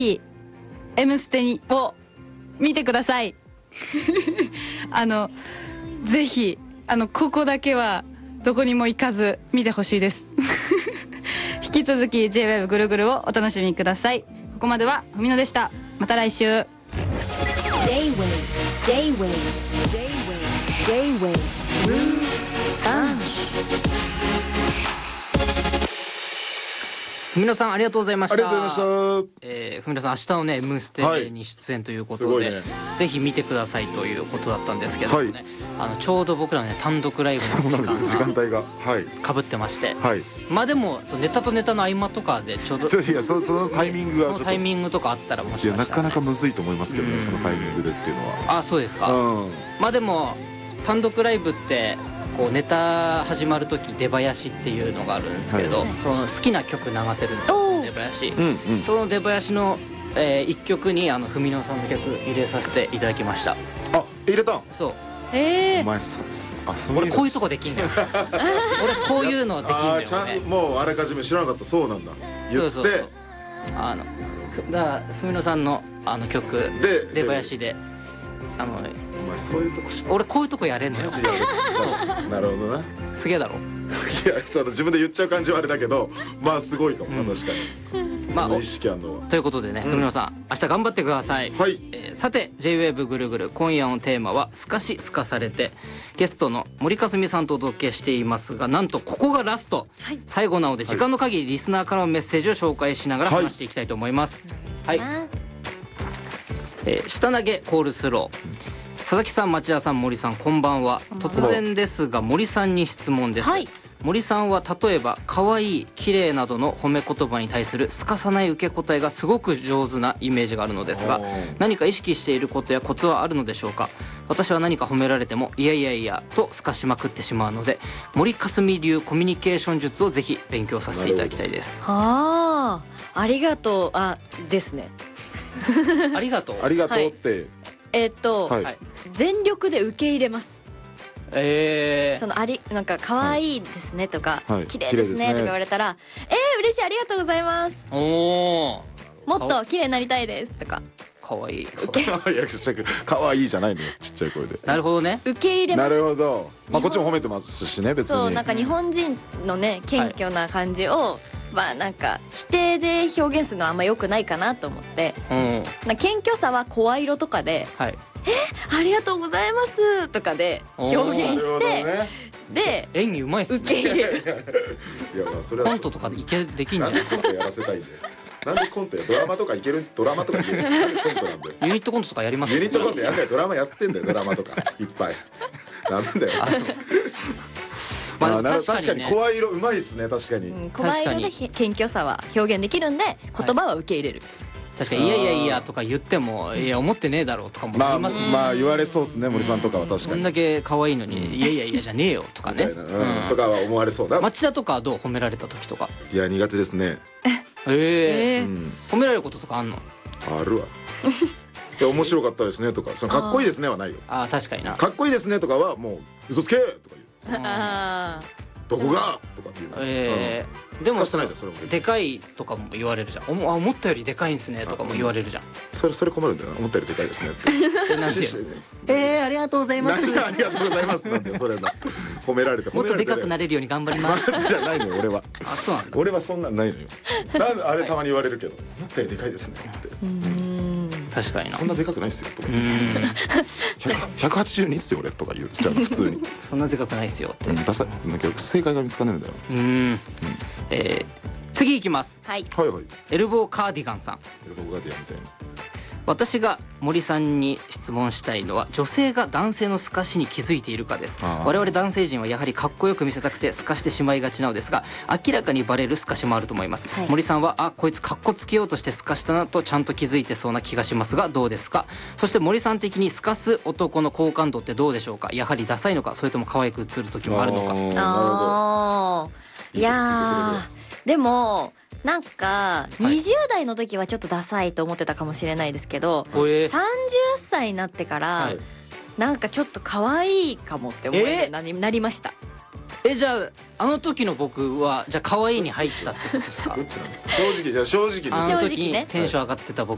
M ステを見てくださいぜひここだけはどこにも行かず見てほしいです引き続き J-WAVE ぐるぐるをお楽しみください。ここまではふみのでした。また来週。 J-WAVE Groove Bunch。 ふみのさんありがとうございました。 ありがとうございました。 ふみのさん明日のね M ステに出演ということで、 ね、 ぜひ見てくださいということだったんですけどね、ちょうど僕らのね単独ライブの時間帯がかぶってまして、 はい、 まあでもネタとネタの合間とかでちょうどいやそのタイミングがそのタイミングとかあったらもしかしたら、ね、 いやなかなかむずいと思いますけどね、そのタイミングでっていうのは。 あ、そうですか。まあでも単独ライブってこうネタ始まる時出囃子っていうのがあるんですけど、その好きな曲流せるんですよ、その出囃子、その出囃子の一曲にふみのさんの曲入れさせていただきました。 あ、入れたん？ そう。 お前俺こういうとこできんだよ俺こういうのできんだよね。 ちゃんともうあらかじめ知らなかった。そうなんだ。言ってだからふみのさんの曲で出囃子でお前そういうとこ俺こういうとこやれんのよなるほどな。 すげえだろ。 いや自分で言っちゃう感じはあれだけど、まあすごいかもな、確かに。その意識あんのは。 ということでね、ふみのさん明日頑張ってください。 はい。 さて J-WAVE ぐるぐる今夜のテーマはすかしすかされて、ゲストの森かすみさんとお届けしていますが、なんとここがラスト、最後なので時間の限りリスナーからのメッセージを紹介しながら話していきたいと思います。はい。下投げコールスロー。佐々木さん、町田さん、森さん、こんばんは。突然ですが森さんに質問です。森さんは例えば可愛い、綺麗などの褒め言葉に対するすかさない受け答えがすごく上手なイメージがあるのですが、何か意識していることやコツはあるのでしょうか。私は何か褒められてもいやいやいやとすかしまくってしまうので、森かすみ流コミュニケーション術をぜひ勉強させていただきたいです。 ありがとうですねありがとうありがとうって、 全力で受け入れます。 そのなんか可愛いですねとか、綺麗ですねとか言われたら、嬉しい、ありがとうございます、もっと綺麗になりたいですとか。 可愛い可愛いじゃないのよ、ちっちゃい声で。 なるほどね、 受け入れます。 なるほど。まあこっちも褒めてますしね、別に。 そうなんか日本人のね謙虚な感じを、まあなんか否定で表現するのはあんま良くないかなと思って、謙虚さは声色とかで、ありがとうございますとかで表現して、で演技うまいっすね。 受け入れる。 いやまあそれはコントとかでできんじゃない。 コントやらせたいんで。なんでコントや、ドラマとかいける、ドラマとかいける。なんでコントなんだよ。 ユニットコントとかやります。 ユニットコントやんない、ドラマやってんだよ、ドラマとかいっぱい。なんだよ。確かに声色うまいですね、確かに。 声色で謙虚さは表現できるんで、言葉は受け入れる。 確かにいやいやいやとか言っても、いや思ってねえだろうとかも言いますもん。 まあ言われそうですね、森さんとかは確かに。 こんだけ可愛いのにいやいやいやじゃねえよとかね。 とかは思われそうだ。 町田とかはどう、褒められた時とか。 いや苦手ですね。 褒められることとかあんの？ あるわ。いや面白かったですねとか、そのかっこいいですねはないよ。 あ、確かにな。 かっこいいですねとかはもう嘘つけとか言う。どこがとかっていう。 でもでかいとかも言われるじゃん。思ったよりでかいんですねとかも言われるじゃん。 それ困るんだよな、思ったよりでかいですねって。 なんていうの？ありがとうございます。 ありがとうございますなんだよ、それだ。褒められてもっとでかくなれるように頑張ります。 じゃないのよ俺は。 あ、そうなんだ。 俺はそんなんないのよ。なんであれたまに言われるけど、思ったよりでかいですねって。 確かにな。 そんなでかくないっすよとか。182っすよ俺とか言うじゃん普通に。 そんなでかくないっすよって。 ダサい。なんか正解が見つかんねえんだよ。 次いきます。 はいはいはい。 エルボーカーディガンさん。 エルボーカーディガンみたいな。 私が森さんに質問したいのは、女性が男性の透かしに気づいているかです。我々男性陣はやはりかっこよく見せたくて透かしてしまいがちなのですが、明らかにバレる透かしもあると思います。森さんはこいつかっこつけようとして透かしたなとちゃんと気づいてそうな気がしますが、どうですか。そして森さん的に透かす男の好感度ってどうでしょうか。やはりダサいのか、それとも可愛く映る時もあるのか。 いやでもなんか20代の時はちょっとダサいと思ってたかもしれないですけど、30歳になってからなんかちょっと可愛いかもって思えるようになりました。 じゃあの時の僕はじゃあ可愛いに入ってたってことですか。 どっちなんですか。正直です。 あの時にテンション上がってた僕